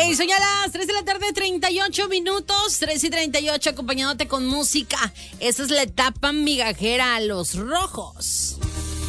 Son ya las 3 de la tarde, 38 minutos, 3:38, acompañándote con música. Esa es la etapa migajera a los rojos.